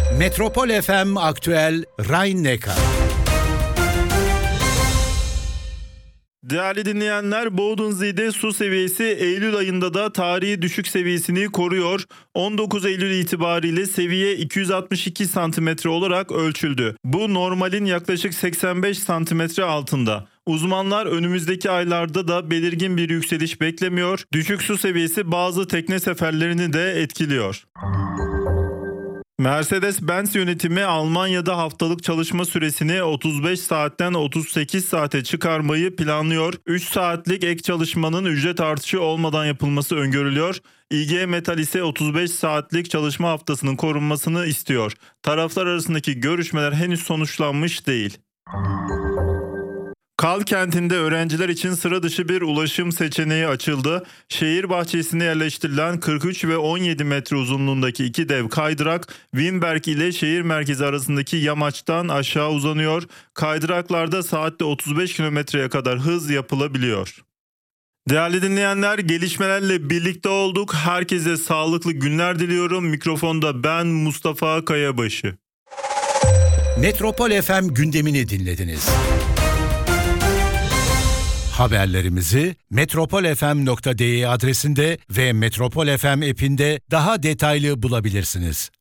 Metropol FM Aktüel Rhein-Neckar. Değerli dinleyenler, Bodensee'de su seviyesi Eylül ayında da tarihi düşük seviyesini koruyor. 19 Eylül itibariyle seviye 262 santimetre olarak ölçüldü. Bu normalin yaklaşık 85 santimetre altında. Uzmanlar önümüzdeki aylarda da belirgin bir yükseliş beklemiyor. Düşük su seviyesi bazı tekne seferlerini de etkiliyor. Mercedes-Benz yönetimi Almanya'da haftalık çalışma süresini 35 saatten 38 saate çıkarmayı planlıyor. 3 saatlik ek çalışmanın ücret artışı olmadan yapılması öngörülüyor. IG Metall ise 35 saatlik çalışma haftasının korunmasını istiyor. Taraflar arasındaki görüşmeler henüz sonuçlanmış değil. Kal kentinde öğrenciler için sıra dışı bir ulaşım seçeneği açıldı. Şehir bahçesine yerleştirilen 43 ve 17 metre uzunluğundaki iki dev kaydırak Wimberg ile şehir merkezi arasındaki yamaçtan aşağı uzanıyor. Kaydıraklarda saatte 35 kilometreye kadar hız yapılabiliyor. Değerli dinleyenler, gelişmelerle birlikte olduk. Herkese sağlıklı günler diliyorum. Mikrofonda ben Mustafa Kayabaşı. Metropol FM gündemini dinlediniz. Haberlerimizi metropolfm.de adresinde ve Metropol FM app'inde daha detaylı bulabilirsiniz.